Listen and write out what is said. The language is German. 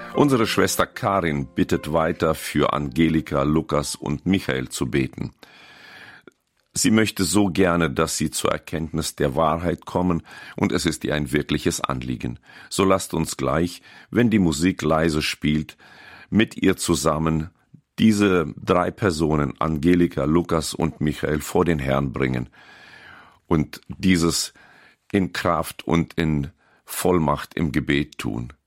Unsere Schwester Karin bittet weiter, für Angelika, Lukas und Michael zu beten. Sie möchte so gerne, dass sie zur Erkenntnis der Wahrheit kommen, und es ist ihr ein wirkliches Anliegen. So lasst uns gleich, wenn die Musik leise spielt, mit ihr zusammen diese 3 Personen, Angelika, Lukas und Michael, vor den Herrn bringen und dieses in Kraft und in Vollmacht im Gebet tun.